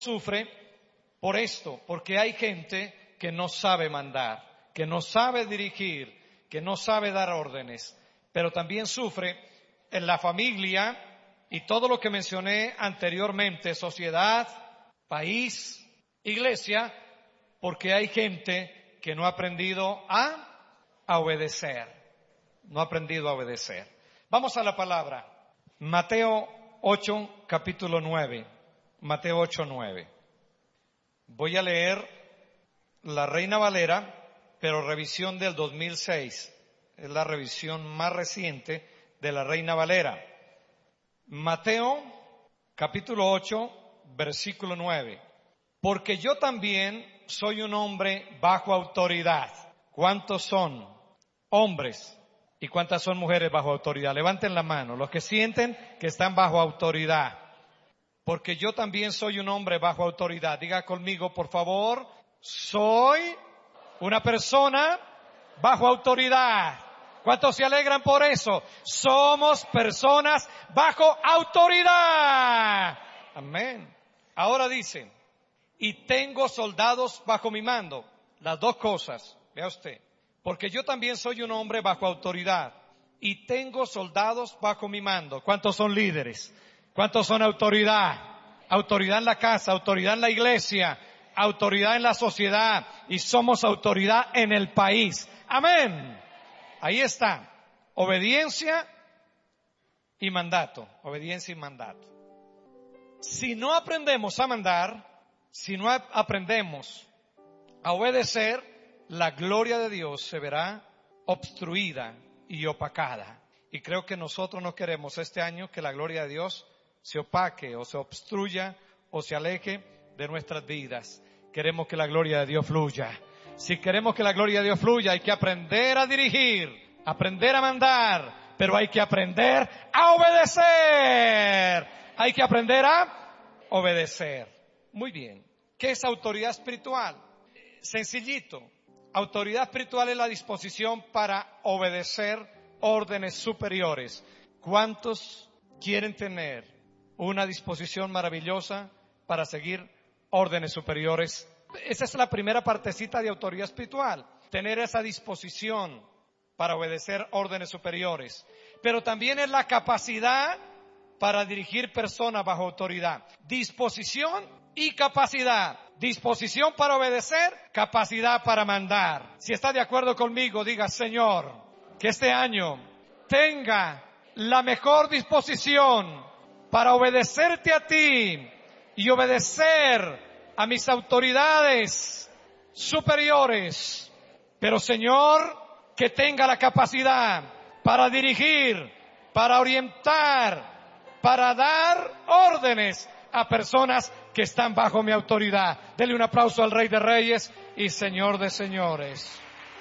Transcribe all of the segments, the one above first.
sufre por esto, porque hay gente que no sabe mandar, que no sabe dirigir, que no sabe dar órdenes, pero también sufre en la familia y todo lo que mencioné anteriormente, sociedad, país, iglesia, porque hay gente que no ha aprendido a obedecer, no ha aprendido a obedecer. Vamos a la palabra, Mateo 8, capítulo 9, Mateo 8, 9. Voy a leer la Reina Valera, pero revisión del 2006. Es la revisión más reciente de la Reina Valera. Mateo, capítulo 8, versículo 9. Porque yo también soy un hombre bajo autoridad. ¿Cuántos son hombres y cuántas son mujeres bajo autoridad? Levanten la mano, los que sienten que están bajo autoridad. Porque yo también soy un hombre bajo autoridad. Diga conmigo, por favor, soy una persona bajo autoridad. ¿Cuántos se alegran por eso? Somos personas bajo autoridad. Amén. Ahora dice, y tengo soldados bajo mi mando. Las dos cosas, vea usted. Porque yo también soy un hombre bajo autoridad. Y tengo soldados bajo mi mando. ¿Cuántos son líderes? ¿Cuántos son autoridad? Autoridad en la casa, autoridad en la iglesia, autoridad en la sociedad y somos autoridad en el país. Amén. Ahí está. Obediencia y mandato. Obediencia y mandato. Si no aprendemos a mandar, si no aprendemos a obedecer, la gloria de Dios se verá obstruida y opacada. Y creo que nosotros no queremos este año que la gloria de Dios se opaque o se obstruya o se aleje de nuestras vidas. Queremos que la gloria de Dios fluya. Si queremos que la gloria de Dios fluya, hay que aprender a dirigir, aprender a mandar, pero hay que aprender a obedecer. Hay que aprender a obedecer. Muy bien. ¿Qué es autoridad espiritual? Sencillito. Autoridad espiritual es la disposición para obedecer órdenes superiores. ¿Cuántos quieren tener una disposición maravillosa para seguir órdenes superiores? Esa es la primera partecita de autoridad espiritual, tener esa disposición para obedecer órdenes superiores. Pero también es la capacidad para dirigir personas bajo autoridad. Disposición y capacidad. Disposición para obedecer, capacidad para mandar. Si está de acuerdo conmigo, diga, Señor, que este año tenga la mejor disposición para obedecerte a ti y obedecer a mis autoridades superiores. Pero Señor, que tenga la capacidad para dirigir, para orientar, para dar órdenes a personas que están bajo mi autoridad. Dele un aplauso al Rey de Reyes y Señor de Señores.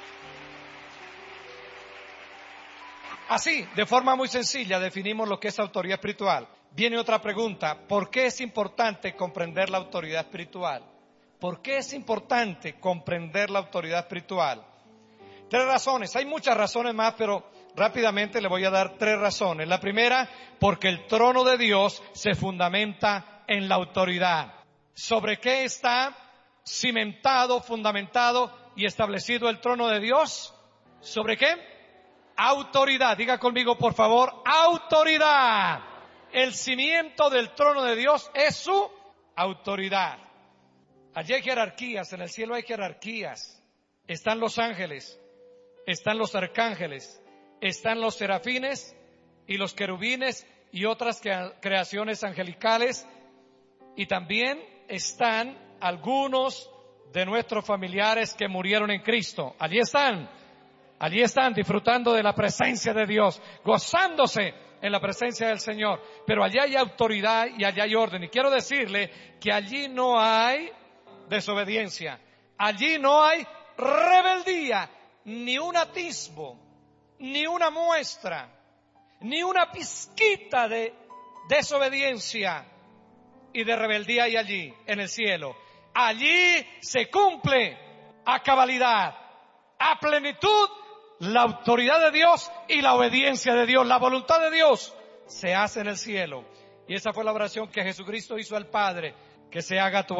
Así, de forma muy sencilla, definimos lo que es autoridad espiritual. Viene otra pregunta. ¿Por qué es importante comprender la autoridad espiritual? ¿Por qué es importante comprender la autoridad espiritual? 3 razones. Hay muchas razones más, pero rápidamente le voy a dar 3 razones. La primera, porque el trono de Dios se fundamenta en la autoridad. ¿Sobre qué está cimentado, fundamentado y establecido el trono de Dios? ¿Sobre qué? Autoridad. Diga conmigo, por favor, autoridad. El cimiento del trono de Dios es su autoridad. Allí hay jerarquías, en el cielo hay jerarquías. Están los ángeles, están los arcángeles, están los serafines y los querubines y otras creaciones angelicales. Y también están algunos de nuestros familiares que murieron en Cristo. Allí están disfrutando de la presencia de Dios, gozándose en la presencia del Señor. Pero allí hay autoridad y allí hay orden. Y quiero decirle que allí no hay desobediencia, allí no hay rebeldía, ni un atisbo, ni una muestra, ni una pizquita de desobediencia y de rebeldía hay allí en el cielo. Allí se cumple a cabalidad, a plenitud, la autoridad de Dios y la obediencia de Dios. La voluntad de Dios se hace en el cielo. Y esa fue la oración que Jesucristo hizo al Padre. que se haga tu